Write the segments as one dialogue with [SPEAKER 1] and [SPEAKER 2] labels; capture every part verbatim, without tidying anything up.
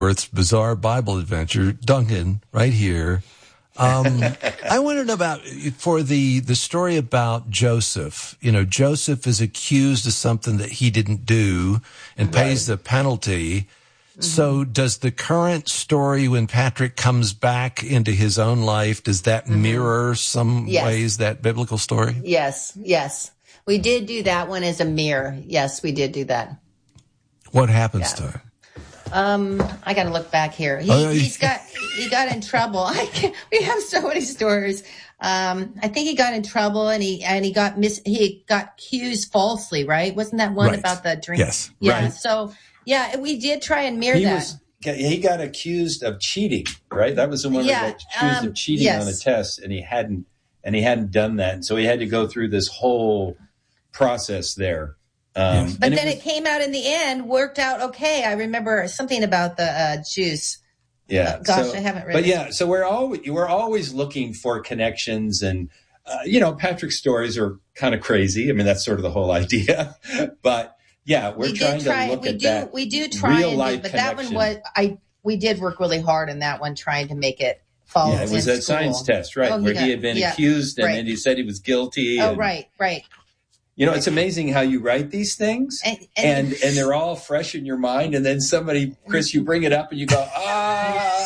[SPEAKER 1] Earth's Bizarre Bible Adventure, Duncan, right here. Um, I want to know about, for the, the story about Joseph. You know, Joseph is accused of something that he didn't do and right. pays the penalty. Mm-hmm. So does the current story, when Patrick comes back into his own life, does that mm-hmm. mirror some
[SPEAKER 2] yes.
[SPEAKER 1] ways that biblical story?
[SPEAKER 2] Yes, yes. We did do that one as a mirror. Yes, we did do that.
[SPEAKER 1] What happens
[SPEAKER 2] yeah.
[SPEAKER 1] to him?
[SPEAKER 2] Um, I got to look back here. He,
[SPEAKER 1] oh,
[SPEAKER 2] he's got, he got in trouble. I can't, we have so many stories. Um, I think he got in trouble and he, and he got mis, he got accused falsely, right? Wasn't that one
[SPEAKER 1] right.
[SPEAKER 2] about the drink?
[SPEAKER 1] Yes.
[SPEAKER 2] Yeah.
[SPEAKER 3] Right.
[SPEAKER 2] So, yeah, we did try and mirror
[SPEAKER 3] he
[SPEAKER 2] that.
[SPEAKER 3] Was, he got accused of cheating, right? That was the one
[SPEAKER 2] yeah,
[SPEAKER 3] that got accused
[SPEAKER 2] um,
[SPEAKER 3] of cheating
[SPEAKER 2] yes.
[SPEAKER 3] on a test, and he hadn't, and he hadn't done that. And so he had to go through this whole process there. Um,
[SPEAKER 2] yes. But then
[SPEAKER 3] it, was,
[SPEAKER 2] it came out in the end, worked out okay. I remember something about the uh, juice.
[SPEAKER 3] Yeah.
[SPEAKER 2] Uh, gosh,
[SPEAKER 3] so,
[SPEAKER 2] I haven't read
[SPEAKER 3] But
[SPEAKER 2] it.
[SPEAKER 3] yeah, so we're always, we're always looking for connections. And, uh, you know, Patrick's stories are kind of crazy. I mean, that's sort of the whole idea. But yeah, we're
[SPEAKER 2] we
[SPEAKER 3] trying
[SPEAKER 2] try,
[SPEAKER 3] to look
[SPEAKER 2] we
[SPEAKER 3] at
[SPEAKER 2] do,
[SPEAKER 3] that.
[SPEAKER 2] We do try
[SPEAKER 3] real
[SPEAKER 2] and
[SPEAKER 3] life
[SPEAKER 2] do, but
[SPEAKER 3] connection.
[SPEAKER 2] that one was, I, we did work really hard on that one, trying to make it fall.
[SPEAKER 3] Yeah, it was that science test, right?
[SPEAKER 2] Oh,
[SPEAKER 3] where
[SPEAKER 2] yeah,
[SPEAKER 3] he had been
[SPEAKER 2] yeah,
[SPEAKER 3] accused and
[SPEAKER 2] right.
[SPEAKER 3] then he said he was guilty.
[SPEAKER 2] Oh,
[SPEAKER 3] and,
[SPEAKER 2] right, right.
[SPEAKER 3] You know, it's amazing how you write these things
[SPEAKER 2] and,
[SPEAKER 3] and,
[SPEAKER 2] and,
[SPEAKER 3] and they're all fresh in your mind. And then somebody, Chris, you bring it up and you go, ah.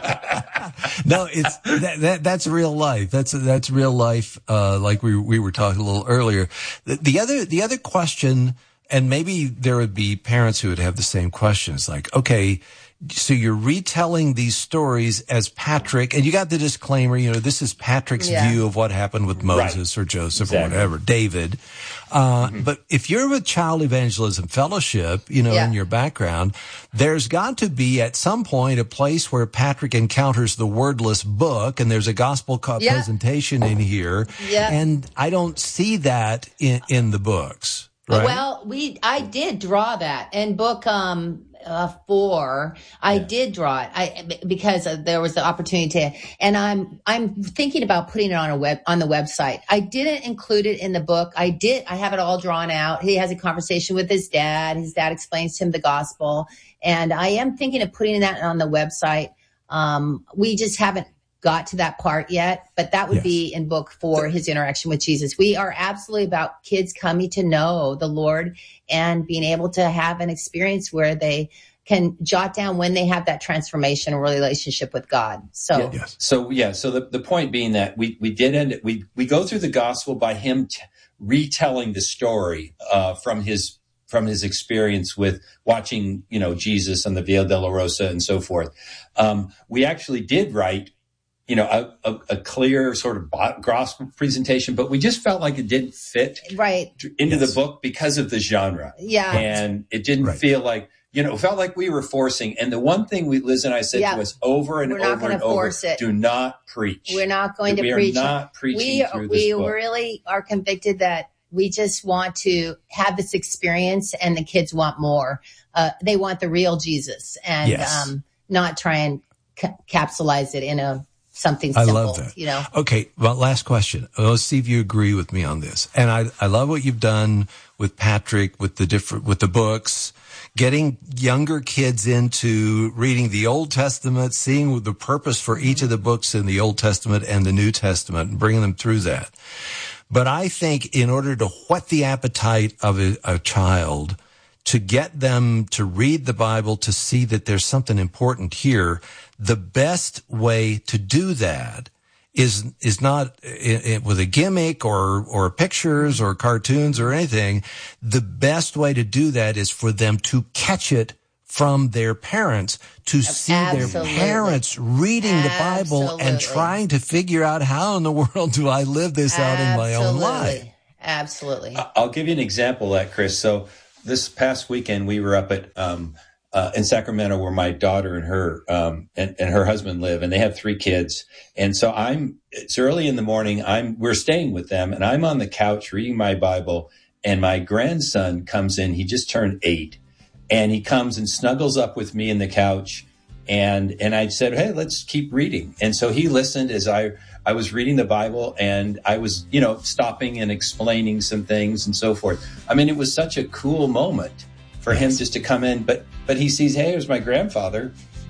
[SPEAKER 1] No, it's that, that that's real life. That's that's real life. Uh, like we we were talking a little earlier. The, the other the other question, and maybe there would be parents who would have the same questions. Like, okay, so you're retelling these stories as Patrick, and you got the disclaimer, you know, this is Patrick's
[SPEAKER 2] yeah.
[SPEAKER 1] view of what happened with Moses right. or Joseph
[SPEAKER 3] exactly.
[SPEAKER 1] or whatever, David. Uh,
[SPEAKER 3] mm-hmm.
[SPEAKER 1] But if you're with Child Evangelism Fellowship, you know,
[SPEAKER 2] yeah.
[SPEAKER 1] in your background, there's got to be at some point a place where Patrick encounters the wordless book, and there's a gospel co-
[SPEAKER 2] yeah.
[SPEAKER 1] presentation in here.
[SPEAKER 2] Yeah.
[SPEAKER 1] And I don't see that in, in the books. Right?
[SPEAKER 2] Well, we, I did draw that in book, um, uh, four. I
[SPEAKER 3] yeah.
[SPEAKER 2] did draw it. I, because there was the opportunity to, and I'm, I'm thinking about putting it on a web, on the website. I didn't include it in the book. I did, I have it all drawn out. He has a conversation with his dad. His dad explains to him the gospel. And I am thinking of putting that on the website. Um, we just haven't got to that part yet, but that would yes. be in book four, his interaction with Jesus. We are absolutely about kids coming to know the Lord and being able to have an experience where they can jot down when they have that transformation or relationship with God. So,
[SPEAKER 3] yeah, yes. so yeah. So the, the point being that we, we did end it. We, we go through the gospel by him t- retelling the story, uh, from his, from his experience with watching, you know, Jesus on the Via Dolorosa and so forth. Um, we actually did write, you know, a, a, a clear sort of gospel presentation, but we just felt like it didn't fit
[SPEAKER 2] right
[SPEAKER 3] into
[SPEAKER 2] yes.
[SPEAKER 3] the book because of the genre.
[SPEAKER 2] Yeah.
[SPEAKER 3] And it didn't
[SPEAKER 1] right.
[SPEAKER 3] feel like, you know, it felt like we were forcing. And the one thing we, Liz and I said
[SPEAKER 2] yeah.
[SPEAKER 3] to us over and
[SPEAKER 2] we're not
[SPEAKER 3] over and over,
[SPEAKER 2] force it.
[SPEAKER 3] do not preach.
[SPEAKER 2] We're not going
[SPEAKER 3] we
[SPEAKER 2] to preach.
[SPEAKER 3] We are not preaching
[SPEAKER 2] we,
[SPEAKER 3] through
[SPEAKER 2] we
[SPEAKER 3] this book.
[SPEAKER 2] We really are convicted that we just want to have this experience, and the kids want more. Uh, they want the real Jesus, and
[SPEAKER 1] yes.
[SPEAKER 2] um, not try and ca- capsulize it in a something simple.
[SPEAKER 1] I love that.
[SPEAKER 2] You know.
[SPEAKER 1] Okay, well, last question. Let's see if you agree with me on this. And I, I love what you've done with Patrick, with the different, with the books, getting younger kids into reading the Old Testament, seeing the purpose for each of the books in the Old Testament and the New Testament, and bringing them through that. But I think in order to whet the appetite of a, a child, to get them to read the Bible, to see that there's something important here, the best way to do that is is not it, it, with a gimmick or or pictures or cartoons or anything. The best way to do that is for them to catch it from their parents, to see
[SPEAKER 2] Absolutely.
[SPEAKER 1] their parents reading
[SPEAKER 2] Absolutely.
[SPEAKER 1] the Bible and trying to figure out how in the world do I live this out in my own life.
[SPEAKER 2] Absolutely.
[SPEAKER 3] I'll give you an example of that, Chris. So this past weekend, we were up at um, uh, in Sacramento, where my daughter and her um, and, and her husband live, and they have three kids. And so I'm. It's early in the morning. I'm. We're staying with them, and I'm on the couch reading my Bible. And my grandson comes in. He just turned eight, and he comes and snuggles up with me in the couch. And and I said, "Hey, let's keep reading." And so he listened as I. I was reading the Bible, and I was, you know, stopping and explaining some things and so forth. I mean, it was such a cool moment for
[SPEAKER 1] yes.
[SPEAKER 3] him just to come in. But but he sees, hey, here's my grandfather,